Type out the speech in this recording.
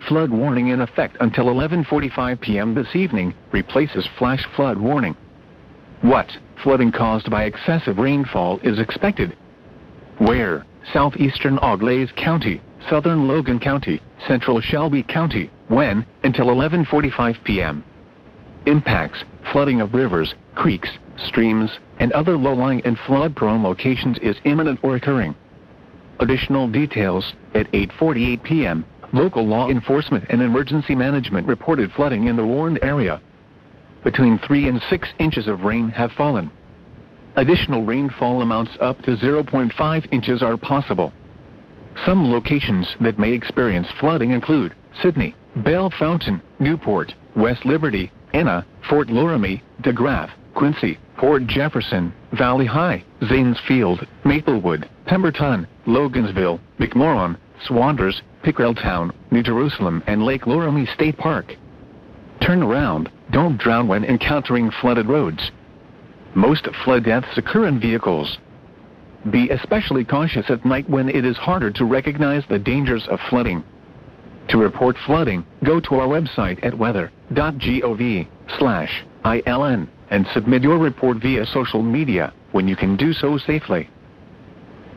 flood warning in effect until 11:45 p.m. this evening, replaces flash flood warning. What flooding caused by excessive rainfall is expected? Where? Southeastern Auglaize County, Southern Logan County, Central Shelby County. When? Until 11:45 p.m. Impacts: flooding of rivers, creeks, streams, and other low-lying and flood-prone locations is imminent or occurring. Additional details: at 8:48 p.m., local law enforcement and emergency management reported flooding in the warned area. Between 3 and 6 inches of rain have fallen. Additional rainfall amounts up to 0.5 inches are possible. Some locations that may experience flooding include Sydney, Belle Fountain, Newport, West Liberty, Enna, Fort Loramie, DeGraff, Quincy, Port Jefferson, Valley High, Zanesfield, Maplewood, Pemberton, Logansville, McMorran, Saunders, Pickrelltown, New Jerusalem, and Lake Loramie State Park. Turn around. Don't drown when encountering flooded roads. Most flood deaths occur in vehicles. Be especially cautious at night when it is harder to recognize the dangers of flooding. To report flooding, go to our website at weather.gov/ILN and submit your report via social media when you can do so safely.